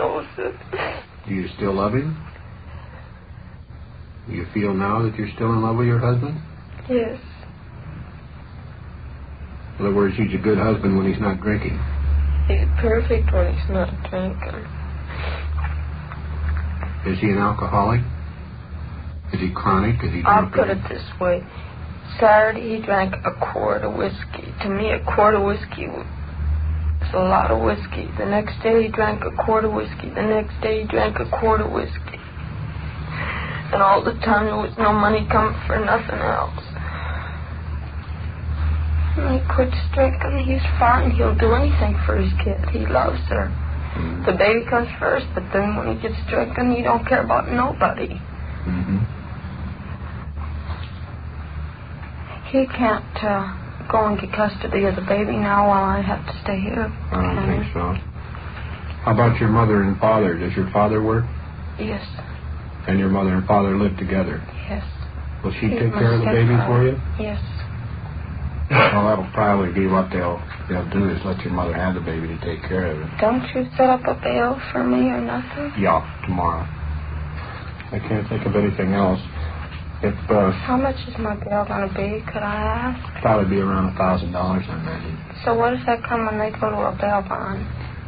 knows it. Do you still love him? Do you feel now that you're still in love with your husband? Yes. In other words, he's a good husband when he's not drinking. He's perfect when he's not drinking. Is he an alcoholic? Is he chronic? Is he I'll drunk? put it this way. Saturday he drank a quart of whiskey. To me, a quart of whiskey was a lot of whiskey. The next day he drank a quart of whiskey. The next day he drank a quart of whiskey. And all the time there was no money coming for nothing else. And he quits drinking. He's fine. He'll do anything for his kid. He loves her. The baby comes first, but then when he gets drinking, he don't care about nobody. He can't go and get custody of the baby now while I have to stay here. I don't think so. How about your mother and father? Does your father work? Yes. And your mother and father live together? Yes. Will she take care of the baby for you? Yes. Well, that'll probably be what they'll do, is let your mother have the baby to take care of it. Don't you set up a bail for me or nothing? Yeah, tomorrow. I can't think of anything else. How much is my bail going to be, could I ask? Probably be around $1,000, I imagine. So what does that come when they go to a bail bond?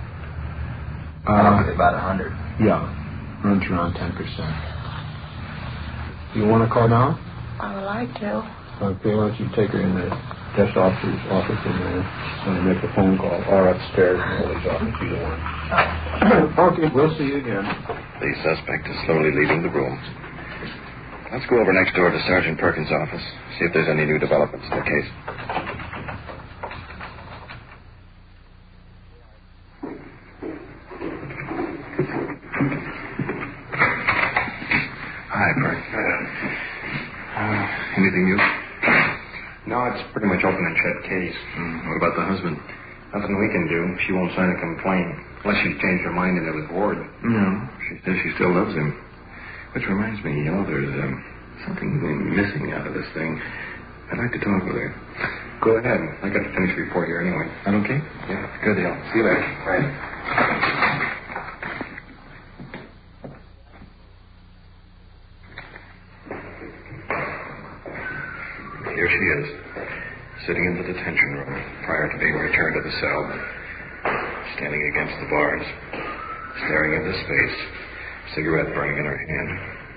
About 100. Yeah, runs around 10%. You want to call down? I would like to. Okay, why don't you take her in the desk officer's office and make a phone call, or upstairs in Willie's office, either one. Okay, we'll see you again. The suspect is slowly leaving the room. Let's go over next door to Sergeant Perkins' office, see if there's any new developments in the case. Hi, Perk. Anything new? No, it's pretty much open and shut case. What about the husband? Nothing we can do. She won't sign a complaint. Unless she's changed her mind and it was bored. No, she says she still loves him. Which reminds me, there's something missing out of this thing. I'd like to talk with her. Go ahead. I got the finished report here anyway. That okay? Yeah. Good deal. See you later. Right. Here she is, sitting in the detention room prior to being returned to the cell, standing against the bars, staring into space, cigarette burning in her hand.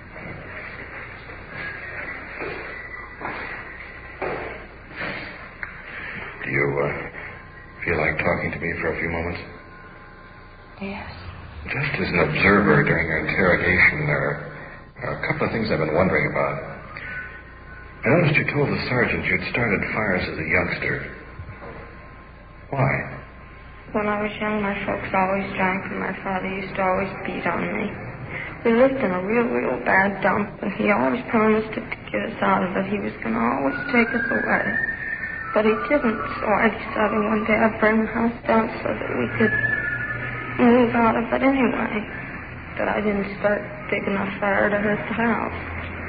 Do you feel like talking to me for a few moments? Yes. Just as an observer during your interrogation, there are a couple of things I've been wondering about. I noticed you told the sergeant you'd started fires as a youngster. Why? When I was young, my folks always drank, and my father used to always beat on me. We lived in a real bad dump, and he always promised to get us out of it. He was going to always take us away. But he didn't, so I decided one day I'd burn the house down so that we could move out of it anyway. But I didn't start big enough fire to hurt the house.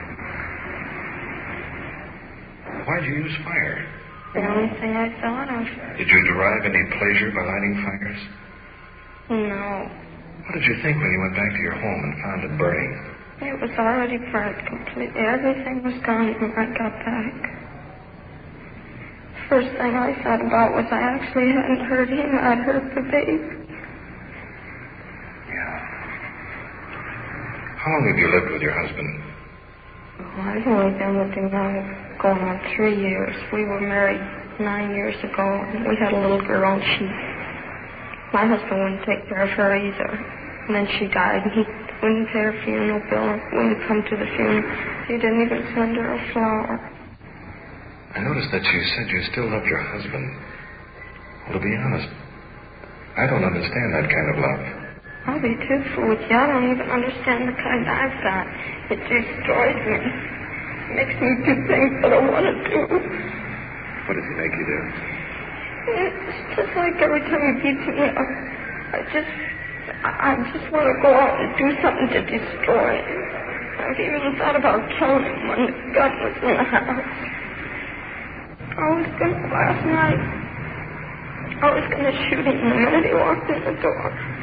Why'd you use fire? The only thing I thought of. Did you derive any pleasure by lighting fires? No. What did you think when you went back to your home and found it burning? It was already burnt completely. Everything was gone when I got back. First thing I thought about was I actually hadn't hurt him. I'd hurt the baby. Yeah. How long have you lived with your husband? Oh, I've only been with him now going on 3 years. We were married 9 years ago, and we had a little girl, and my husband wouldn't take care of her either. And then she died, and he wouldn't pay her funeral bill, wouldn't come to the funeral. He didn't even send her a flower. I noticed that you said you still loved your husband. Well, to be honest, I don't understand that kind of love. I'll be truthful with you. I don't even understand the kind I've got. It destroys me. It makes me do things that I want to do. What does he make you do? It's just like every time he beats me up, I just want to go out and do something to destroy him. I've even thought about killing him when the gun was in the house. Last night, I was going to shoot him the minute he walked in the door.